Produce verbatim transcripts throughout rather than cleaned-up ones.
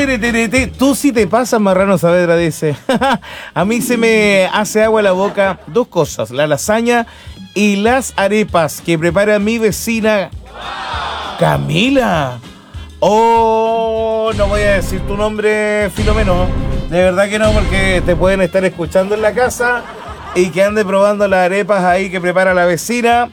tere, tere, tere. Tú sí te pasas, Marrano Saavedra dice. A mí se me hace agua la boca dos cosas, la lasaña y las arepas que prepara mi vecina Camila. Oh, no voy a decir tu nombre, Filomeno. De verdad que no, porque te pueden estar escuchando en la casa y que ande probando las arepas ahí que prepara la vecina.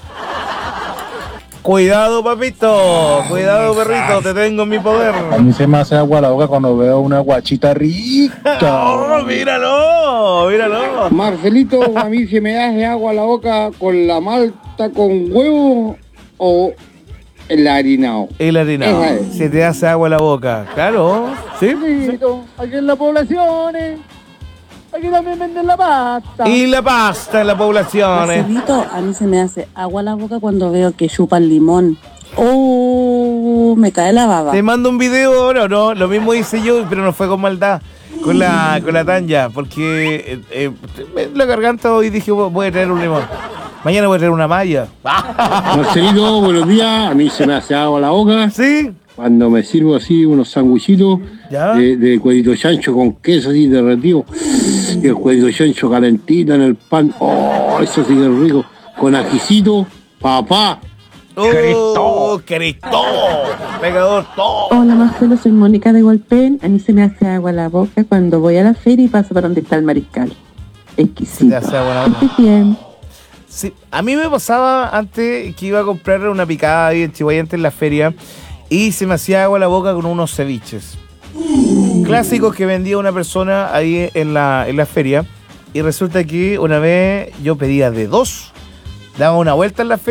Cuidado, papito. Cuidado, perrito. Te tengo en mi poder. A mí se me hace agua la boca cuando veo una guachita rica. Oh, míralo, míralo. Marcelito, a mí se me hace agua la boca con la malta con huevo o el harinao. El harinao. Se te hace agua la boca. Claro. Sí. Aquí en las poblaciones. Aquí también venden la pasta. Y la pasta en las poblaciones. Marcelito, a mí se me hace agua la boca cuando veo que chupan limón. Oh, me cae la baba. Te mando un video ahora, ¿no? Lo mismo hice yo, pero no fue con maldad. Con la, con la Tanya, porque eh, eh, la garganta hoy dije voy a traer un limón. Mañana voy a traer una malla. Marcelito, buenos días. A mí se me hace agua la boca. Sí. Cuando me sirvo así unos sanguichitos de, de cuerito chancho con queso así derretido. Y el cuerito chancho calentito en el pan. Oh, eso sí que es rico. Con ajicito, papá. ¡Oh, Cristo! ¡Pegador todo! Hola, Marcelo, soy Mónica de Golpén. A mí se me hace agua la boca cuando voy a la feria y paso por donde está el mariscal. Exquisito. Se hace agua la boca. Estés bien. Sí, a mí me pasaba antes que iba a comprar una picada ahí en Chihuayante en la feria y se me hacía agua la boca con unos ceviches clásicos que vendía una persona ahí en la, en la feria, y resulta que una vez yo pedía de dos, daba una vuelta en la feria